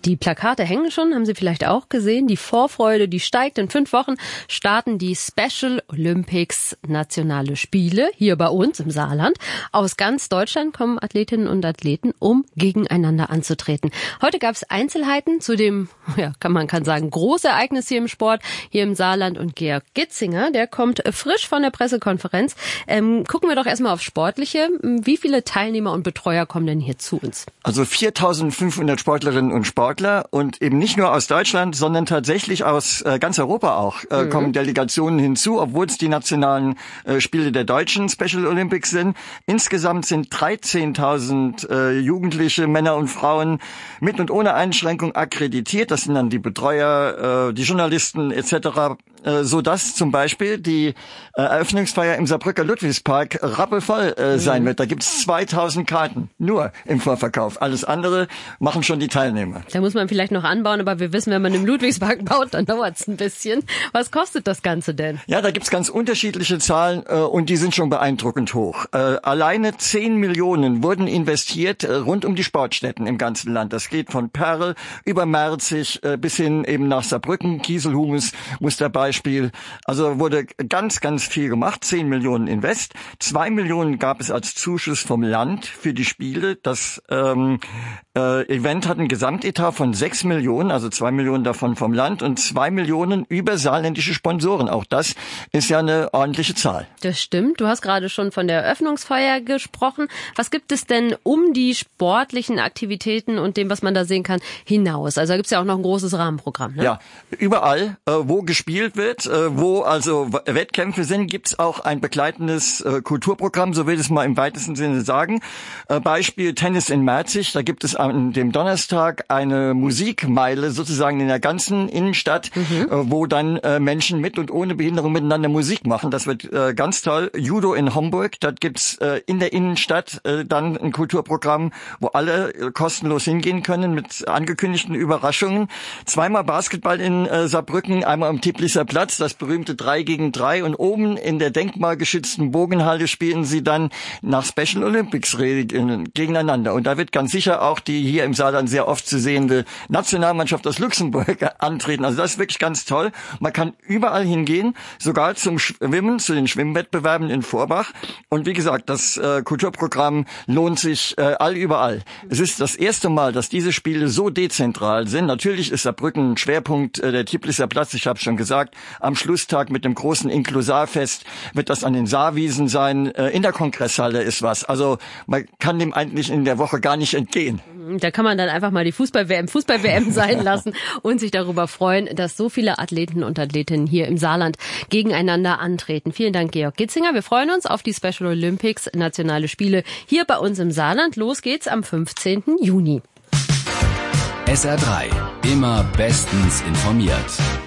Die Plakate hängen schon, haben Sie vielleicht auch gesehen. Die Vorfreude, die steigt. In 5 Wochen starten die Special Olympics Nationale Spiele hier bei uns im Saarland. Aus ganz Deutschland kommen Athletinnen und Athleten, um gegeneinander anzutreten. Heute gab es Einzelheiten zu dem, man kann sagen, Großereignis hier im Sport, hier im Saarland. Und Georg Gitzinger, der kommt frisch von der Pressekonferenz. Gucken wir doch erstmal aufs Sportliche. Wie viele Teilnehmer und Betreuer kommen denn hier zu uns? Also 4.500 Sportlerinnen und Sportler und eben nicht nur aus Deutschland, sondern tatsächlich aus ganz Europa auch kommen Delegationen hinzu, obwohl es die nationalen Spiele der deutschen Special Olympics sind. Insgesamt sind 13.000 Jugendliche, Männer und Frauen mit und ohne Einschränkung akkreditiert. Das sind dann die Betreuer, die Journalisten etc., so dass zum Beispiel die Eröffnungsfeier im Saarbrücker Ludwigspark rappelvoll sein wird. Da gibt's 2.000 Karten, nur im Vorverkauf. Alles andere machen schon die Teilnehmer. Da muss man vielleicht noch anbauen, aber wir wissen, wenn man im Ludwigspark baut, dann dauert's ein bisschen. Was kostet das Ganze denn? Ja, da gibt's ganz unterschiedliche Zahlen und die sind schon beeindruckend hoch. Alleine 10 Millionen wurden investiert rund um die Sportstätten im ganzen Land. Das geht von Perl über Merzig bis hin eben nach Saarbrücken, Kieselhumes, Musterbeispiel. Also wurde ganz, ganz viel gemacht. 10 Millionen Invest. 2 Millionen gab es als Zuschuss vom Land für die Spiele. Das Event hat einen Gesamtetat von 6 Millionen, also 2 Millionen davon vom Land und 2 Millionen über saarländische Sponsoren. Auch das ist ja eine ordentliche Zahl. Das stimmt. Du hast gerade schon von der Eröffnungsfeier gesprochen. Was gibt es denn um die sportlichen Aktivitäten und dem, was man da sehen kann, hinaus? Also da gibt es ja auch noch ein großes Rahmenprogramm, ne? Ja, überall, wo gespielt wird, wo also Wettkämpfe sind, gibt's auch ein begleitendes Kulturprogramm, so will ich es mal im weitesten Sinne sagen. Beispiel Tennis in Merzig, da gibt es an dem Donnerstag eine Musikmeile sozusagen in der ganzen Innenstadt, wo dann Menschen mit und ohne Behinderung miteinander Musik machen. Das wird ganz toll. Judo in Homburg, dort gibt's in der Innenstadt dann ein Kulturprogramm, wo alle kostenlos hingehen können mit angekündigten Überraschungen. Zweimal Basketball in Saarbrücken, einmal am Tiblisser Platz, das berühmte 3 gegen 3 und oben in der denkmalgeschützten Bogenhalle spielen sie dann nach Special Olympics gegeneinander. Und da wird ganz sicher auch die hier im Saarland sehr oft zu sehende Nationalmannschaft aus Luxemburg antreten. Also das ist wirklich ganz toll. Man kann überall hingehen, sogar zum Schwimmen, zu den Schwimmwettbewerben in Vorbach. Und wie gesagt, das Kulturprogramm lohnt sich überall. Es ist das erste Mal, dass diese Spiele so dezentral sind. Natürlich ist Saarbrücken ein Schwerpunkt, der Tiblisser Platz, ich habe schon gesagt. Am Schlusstag mit dem großen Inklusarfest wird das an den Saarwiesen sein. In der Kongresshalle ist was. Also man kann dem eigentlich in der Woche gar nicht entgehen. Da kann man dann einfach mal die Fußball-WM sein lassen und sich darüber freuen, dass so viele Athleten und Athletinnen hier im Saarland gegeneinander antreten. Vielen Dank, Georg Gitzinger. Wir freuen uns auf die Special Olympics Nationale Spiele hier bei uns im Saarland. Los geht's am 15. Juni. SR3, immer bestens informiert.